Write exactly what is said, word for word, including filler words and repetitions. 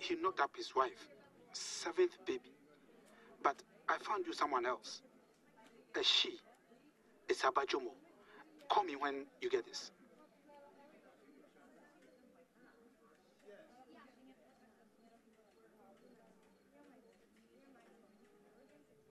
he knocked up his wife. Seventh baby. But I found you someone else. A she. It's Abajomo. Call me when you get this.